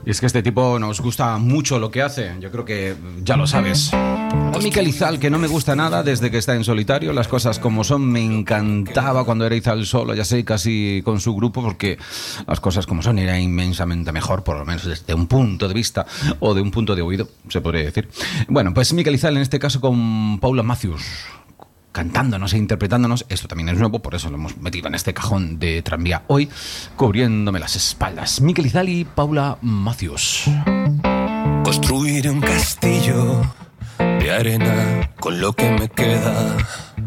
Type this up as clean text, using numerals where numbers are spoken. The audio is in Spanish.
Y es que este tipo nos gusta mucho lo que hace, yo creo que ya lo sabes. A Miquel Izal, que no me gusta nada desde que está en solitario, las cosas como son, me encantaba cuando era Izal solo, ya sé, casi con su grupo, porque las cosas como son era inmensamente mejor, por lo menos desde un punto de vista o de un punto de oído, se podría decir. Bueno, pues Miquel Izal en este caso con Paula Matthews, cantándonos e interpretándonos. Esto también es nuevo, por eso lo hemos metido en este cajón de tranvía hoy, cubriéndome las espaldas. Miquel Izal y Paula Matthews. Construiré un castillo de arena con lo que me queda.